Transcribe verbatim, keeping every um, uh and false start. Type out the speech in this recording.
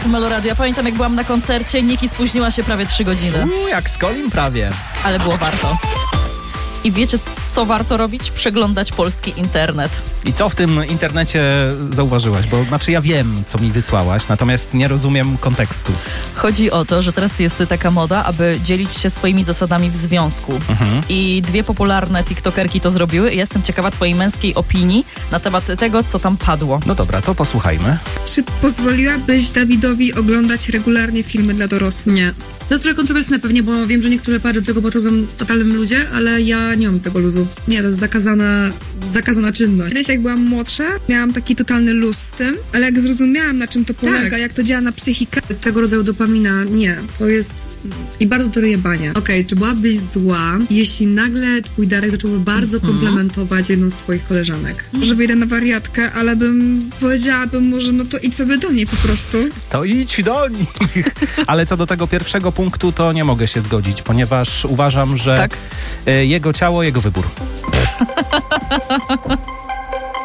z Meloradia. Pamiętam, jak byłam na koncercie, Niki spóźniła się prawie trzy godziny. Uuu, jak z Kolim prawie. Ale było warto. I wiecie, co warto robić? Przeglądać polski internet. I co w tym internecie zauważyłaś? Bo znaczy ja wiem, co mi wysłałaś, natomiast nie rozumiem kontekstu. Chodzi o to, że teraz jest taka moda, aby dzielić się swoimi zasadami w związku. Mhm. I dwie popularne tiktokerki to zrobiły. I jestem ciekawa twojej męskiej opinii na temat tego, co tam padło. No dobra, to posłuchajmy. Czy pozwoliłabyś Dawidowi oglądać regularnie filmy dla dorosłych? Nie. To jest trochę kontrowersyjne pewnie, bo wiem, że niektóre pary do tego podchodzą totalnym ludzie, ale ja nie mam tego luzu. Nie, to jest zakazana, zakazana czynność. Kiedyś jak byłam młodsza, miałam taki totalny luz z tym, ale jak zrozumiałam, na czym to polega, tak. jak to działa na psychikę. Tego rodzaju dopamina, nie. To jest i bardzo to jebanie. Okej, okay, czy byłabyś zła, jeśli nagle twój Darek zacząłby bardzo mm-hmm. komplementować jedną z twoich koleżanek? Że wyjdę na wariatkę, ale bym powiedziałabym może, no to idź sobie do niej po prostu. To idź do nich. Ale co do tego pierwszego punktu, to nie mogę się zgodzić, ponieważ uważam, że tak? jego ciało, jego wybór.